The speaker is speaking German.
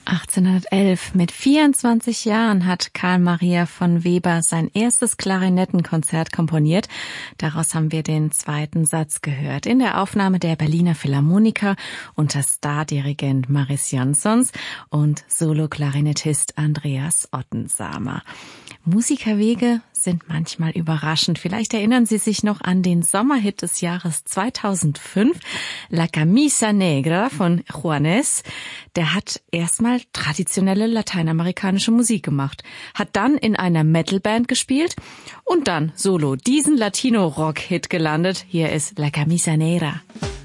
1811, mit 24 Jahren, hat Carl Maria von Weber sein erstes Klarinettenkonzert komponiert. Daraus haben wir den zweiten Satz gehört, in der Aufnahme der Berliner Philharmoniker unter Stardirigent Maris Jansons und Solo-Klarinettist Andreas Ottensamer. Musikerwege sind manchmal überraschend. Vielleicht erinnern Sie sich noch an den Sommerhit des Jahres 2005, La Camisa Negra von Juanes. Der hat erstmal traditionelle lateinamerikanische Musik gemacht, hat dann in einer Metalband gespielt und dann solo diesen Latino-Rock-Hit gelandet. Hier ist La Camisa Negra.